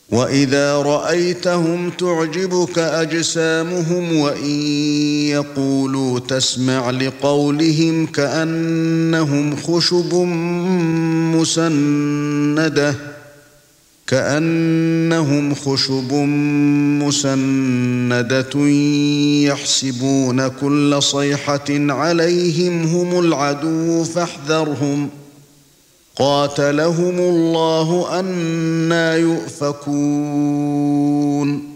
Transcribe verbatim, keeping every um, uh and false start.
وَإِذَا رَأَيْتَهُمْ تُعْجِبُكَ أَجْسَامُهُمْ وَإِن يَقُولُوا تَسْمَعْ لِقَوْلِهِمْ كَأَنَّهُمْ خُشُبٌ مُّسَنَّدَةٌ كَأَنَّهُمْ خُشُبٌ مُّسَنَّدَةٌ يَحْسَبُونَ كُلَّ صَيْحَةٍ عَلَيْهِمْ هُمُ الْعَدُوُّ فَاحْذَرْهُمْ قَاتَلَهُمُ اللَّهُ أَنَّىٰ يُؤْفَكُونَ